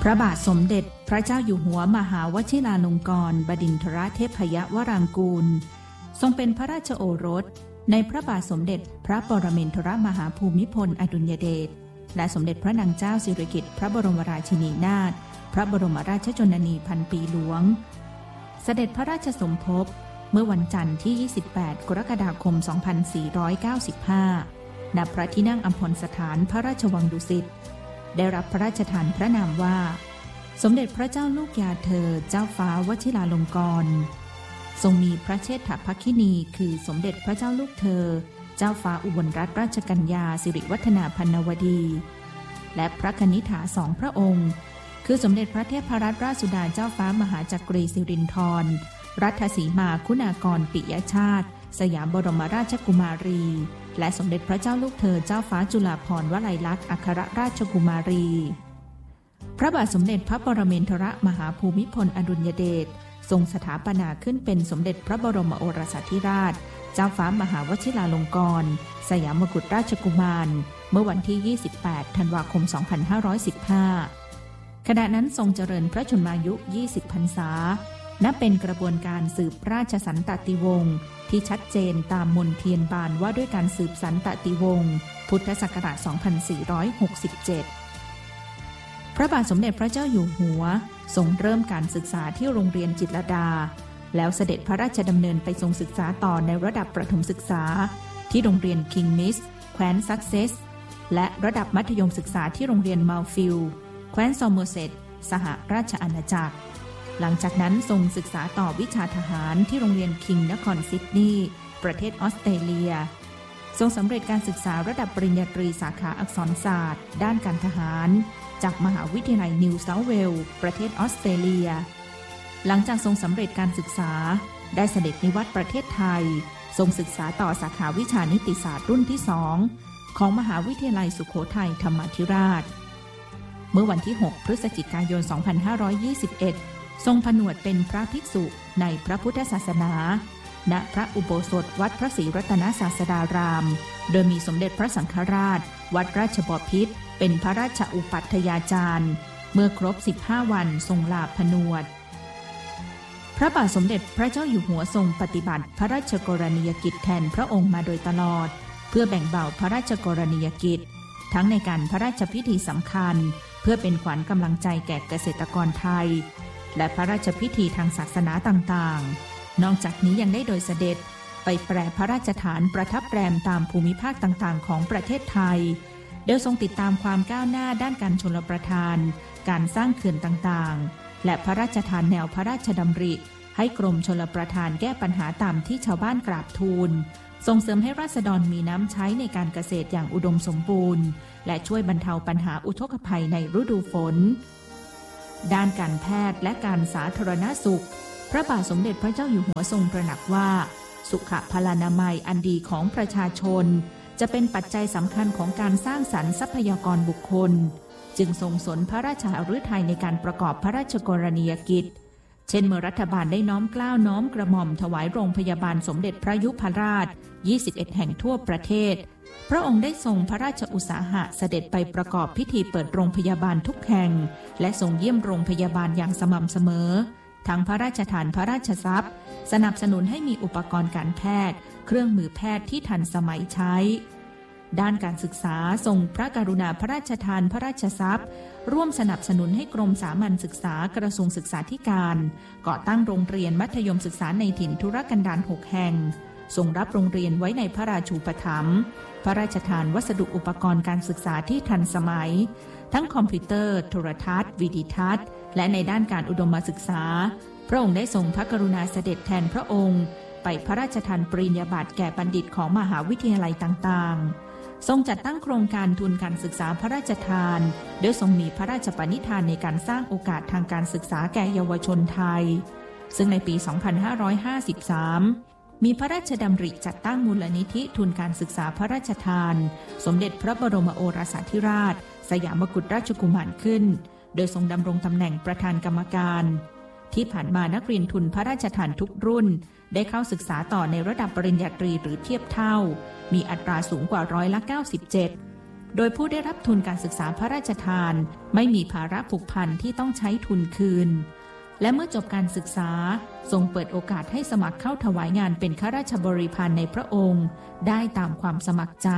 พระบาทสมเด็จพระเจ้าอยู่หัวมหาวชิราลงกรณ์บดินทรเทพยวรางกูลทรงเป็นพระราชโอรสในพระบาทสมเด็จพระปรมินทรมหาภูมิพลอดุลยเดชและสมเด็จพระนางเจ้าสิริกิติ์พระบรมราชินีนาถพระบรมราชชนนีพันปีหลวงเสด็จพระราชสมภพเมื่อวันจันทร์ที่ 28 กรกฎาคม 2495 ณ พระที่นั่งอัมพรสถานพระราชวังดุสิตได้รับพระราชทานพระนามว่าสมเด็จพระเจ้าลูกยาเธอเจ้าฟ้าวชิราลงกรณ์ทรงมีพระเชษฐภคินีคือสมเด็จพระเจ้าลูกเธอเจ้าฟ้าอุบลรัตนราชกัญญาสิริวัฒนาพันนวดีและพระคณิษฐาสองพระองค์คือสมเด็จพระเทพรัตนราชสุดาเจ้าฟ้ามหาจักรีสิรินธรรัตสีมาคุณากรปิยชาติสยามบรมราชกุมารีและสมเด็จพระเจ้าลูกเธอเจ้าฟ้าจุฬาภรณ์วลัยลักษณ์อัครราชกุมารีพระบาทสมเด็จพระปรมินทรมหาภูมิพลอดุลยเดชทรงสถาปนาขึ้นเป็นสมเด็จพระบรมโอรสาธิราชเจ้าฟ้ามหาวชิราลงกรณ์สยามกุฎราชกุมารเมื่อวันที่ 28 ธันวาคม 2515 ขณะนั้นทรงเจริญพระชนมายุ 20 พรรษานับเป็นกระบวนการสืบราชสันตติวงศ์ที่ชัดเจนตามมนเทียนบานว่าด้วยการสืบสันตติวงศ์พุทธศักราช 2467 พระบาทสมเด็จพระเจ้าอยู่หัวทรงเริ่มการศึกษาที่โรงเรียนจิตรลดาแล้วเสด็จพระราชดำเนินไปทรงศึกษาต่อในระดับประถมศึกษาที่โรงเรียนคิงมิสแคว้นซักเซสและระดับมัธยมศึกษาที่โรงเรียนมัลฟิลด์แคว้นซอมเมอร์เซตสหราชอาณาจักรหลังจากนั้นทรงศึกษาต่อวิชาทหารที่โรงเรียนคิงนครซิดนีย์ประเทศออสเตรเลียทรงสำเร็จการศึกษาระดับปริญญาตรีสาขาอักษรศาสตร์ด้านการทหารจากมหาวิทยาลัยนิวเซาท์เวลส์ประเทศออสเตรเลียหลังจากทรงสำเร็จการศึกษาได้เสด็จนิวัตประเทศไทยทรงศึกษาต่อสาขาวิชานิติศาสตร์รุ่นที่ 2ของมหาวิทยาลัยสุโขทัยธรรมาธิราชเมื่อวันที่ 6 พฤศจิกายน 2521 ทรงผนวดเป็นพระภิกษุในพระพุทธศาสนาณพระอุโบสถวัดพระศรีรัตนศาสดารามโดยมีสมเด็จพระสังฆราชวัดราชบพิตรเป็นพระราชอุปัฏยาจารย์เมื่อครบ 15 วันทรงลาผนวดพระบาทสมเด็จพระเจ้าอยู่หัวทรงปฏิบัติพระราชกรณียกิจแทนพระองค์มาโดยตลอดเพื่อแบ่งเบาพระราชกรณียกิจทั้งในการพระราชพิธีสำคัญเพื่อเป็นขวัญกำลังใจแก่เกษตรกรไทยและพระราชพิธีทางศาสนาต่างๆนอกจากนี้ยังได้โดยเสด็จไปแปรพระราชฐานประทับแรมตามภูมิภาคต่างๆของประเทศไทยโดยทรงติดตามความก้าวหน้าด้านการชลประทานการสร้างเขื่อนต่างๆและพระราชทานแนวพระราชดำริให้กรมชลประทานแก้ปัญหาตามที่ชาวบ้านกราบทูลส่งเสริมให้ราษฎรมีน้ำใช้ในการเกษตรอย่างอุดมสมบูรณ์และช่วยบรรเทาปัญหาอุทกภัยในฤดูฝนด้านการแพทย์และการสาธารณสุขพระบาทสมเด็จพระเจ้าอยู่หัวทรงตระหนักว่าสุขพลานามัยอันดีของประชาชนจะเป็นปัจจัยสำคัญของการสร้างสรรค์ทรัพยากรบุคคลจึงทรงสนพระราชฤทัยในการประกอบพระราชกรณียกิจเช่นเมื่อรัฐบาลได้น้อมเกล้าน้อมกระหม่อมถวายโรงพยาบาลสมเด็จพระยุพราช21 แห่งทั่วประเทศพระองค์ได้ทรงพระราชอุตสาหะเสด็จไปประกอบพิธีเปิดโรงพยาบาลทุกแห่งและทรงเยี่ยมโรงพยาบาลอย่างสม่ำเสมอทั้งพระราชทานพระราชทรัพย์สนับสนุนให้มีอุปกรณ์การแพทย์เครื่องมือแพทย์ที่ทันสมัยใช้ด้านการศึกษาทรงพระกรุณาพระราชทานพระราชทรัพย์ร่วมสนับสนุนให้กรมสามัญศึกษากระทรวงศึกษาธิการก่อตั้งโรงเรียนมัธยมศึกษาในถิ่นทุรกันดาร6 แห่งทรงรับโรงเรียนไว้ในพระราชูปถัมภ์พระราชทานวัสดุอุปกรณ์การศึกษาที่ทันสมัยทั้งคอมพิวเตอร์โทรทัศน์วิดิทัศน์และในด้านการอุดมศึกษาพระองค์ได้ทรงพระกรุณาเสด็จแทนพระองค์ไปพระราชทานปริญญาบัตรแก่บัณฑิตของมหาวิทยาลัยต่างๆทรงจัดตั้งโครงการทุนการศึกษาพระราชทานโดยทรงมีพระราชปณิธานในการสร้างโอกาสทางการศึกษาแก่เยาวชนไทยซึ่งในปี 2553 มีพระราชดำริจัดตั้งมูลนิธิทุนการศึกษาพระราชทานสมเด็จพระบรมโอรสาธิราชสยามกุฎราชกุมารขึ้นโดยทรงดำรงตำแหน่งประธานกรรมการที่ผ่านมานักเรียนทุนพระราชทานทุกรุ่นได้เข้าศึกษาต่อในระดับปริญญาตรีหรือเทียบเท่ามีอัตราสูงกว่า97%พโดยผู้ได้รับทุนการศึกษาพระราชทานไม่มีภาระผูกพันที่ต้องใช้ทุนคืนและเมื่อจบการศึกษาทรงเปิดโอกาสให้สมัครเข้าถวายงานเป็นข้าราชบริพารในพระองค์ได้ตามความสมัครใจ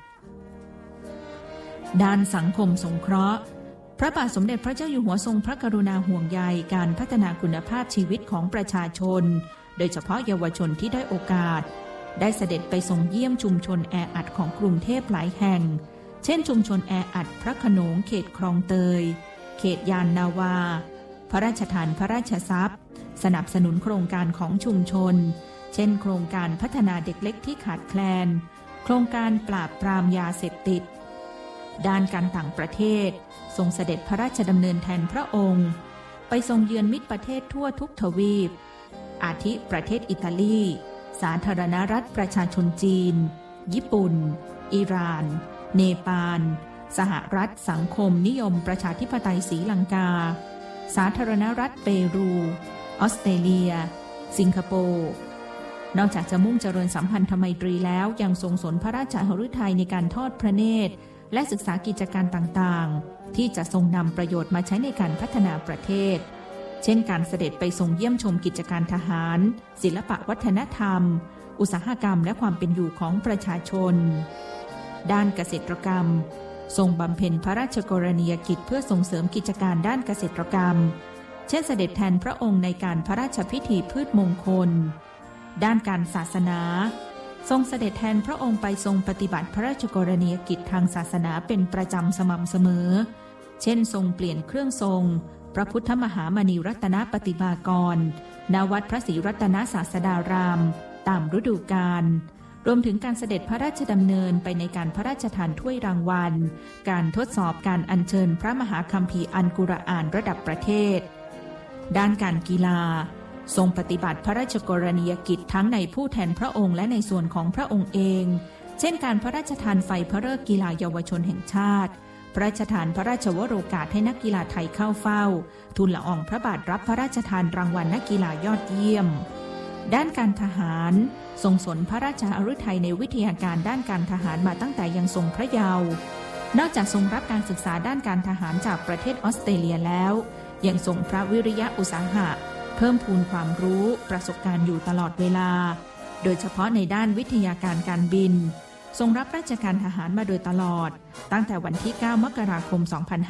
ด้านสังคมสงเคราะห์พระบาทสมเด็จพระเจ้าอยู่หัวทรงพระกรุณาห่วงใยการพัฒนาคุณภาพชีวิตของประชาชนโดยเฉพาะเยาวชนที่ได้โอกาสได้เสด็จไปทรงเยี่ยมชุมชนแออัดของกรุงเทพหลายแห่งเช่นชุมชนแออัดพระโขนงเขตคลองเตยเขตยานนาวาพระราชทานพระราชทรัพย์สนับสนุนโครงการของชุมชนเช่นโครงการพัฒนาเด็กเล็กที่ขาดแคลนโครงการปราบปรามยาเสพติดด้านการต่างประเทศทรงเสด็จพระราชดำเนินแทนพระองค์ไปทรงเยือนมิตรประเทศทั่วทุกทวีปอาทิประเทศอิตาลีสาธารณรัฐประชาชนจีนญี่ปุ่นอิหร่านเนปาลสหรัฐสังคมนิยมประชาธิปไตยศรีลังกาสาธารณรัฐเปรูออสเตรเลียสิงคโปร์นอกจากจะมุ่งเจริญสัมพันธไมตรีแล้วยังทรงสนพระราชหฤทัยในการทอดพระเนตรและศึกษากิจการต่างๆที่จะทรงนำประโยชน์มาใช้ในการพัฒนาประเทศเช่นการเสด็จไปทรงเยี่ยมชมกิจการทหารศิลปะวัฒนธรรมอุตสาหกรรมและความเป็นอยู่ของประชาชนด้านเกษตรกรรมทรงบำเพ็ญพระราชกรณียกิจเพื่อส่งเสริมกิจการด้านเกษตรกรรมเช่นเสด็จแทนพระองค์ในการพระราชพิธีพืชมงคลด้านการศาสนาทรงเสด็จแทนพระองค์ไปทรงปฏิบัติพระราชกรณียกิจทางศาสนาเป็นประจำสม่ำเสมอเช่นทรงเปลี่ยนเครื่องทรงพระพุทธมหามณีรัตนปฏิมากรณวัดพระศรีรัตนศาสดารามตามฤดูกาลรวมถึงการเสด็จพระราชดำเนินไปในการพระราชทานถ้วยรางวัลการทดสอบการอัญเชิญพระมหาคัมภีร์อัลกุรอานระดับประเทศด้านการกีฬาทรงปฏิบัติพระราชกรณียกิจทั้งในผู้แทนพระองค์และในส่วนของพระองค์เองเช่นการพระราชทานไฟพระฤกษ์กีฬาเยาวชนแห่งชาติพระราชทานพระราชวโรกาสให้นักกีฬาไทยเข้าเฝ้าทูลละอองพระบาทรับพระราชทานรางวัลนักกีฬายอดเยี่ยมด้านการทหารทรงสนพระราชหฤทัยในวิทยาการด้านการทหารมาตั้งแต่ยังทรงพระเยาว์นอกจากทรงรับการศึกษาด้านการทหารจากประเทศออสเตรเลียแล้วยังทรงพระวิริยะอุตสาหะเพิ่มพูนความรู้ประสบการณ์อยู่ตลอดเวลาโดยเฉพาะในด้านวิทยาการการบินทรงรับราชการทหารมาโดยตลอดตั้งแต่วันที่9 มกราคม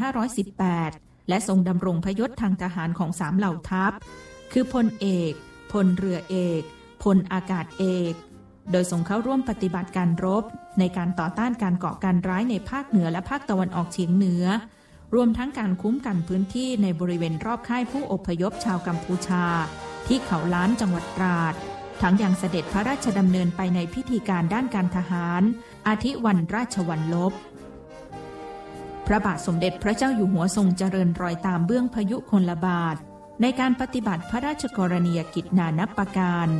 2518และทรงดำรงพยศทางทหารของ3เหล่าทัพคือพลเอกพลเรือเอกพลอากาศเอกโดยทรงเข้าร่วมปฏิบัติการรบในการต่อต้านการก่อการร้ายในภาคเหนือและภาคตะวันออกเฉียงเหนือรวมทั้งการคุ้มกันพื้นที่ในบริเวณรอบค่ายผู้อพยพชาวกัมพูชาที่เขาล้านจังหวัดตราดทั้งยังเสด็จพระราชดำเนินไปในพิธีการด้านการทหารอาทิวันราชวัลลบพระบาทสมเด็จพระเจ้าอยู่หัวทรงเจริญรอยตามเบื้องพยุคลบาทในการปฏิบัติพระราชกรณียกิจนานับประการ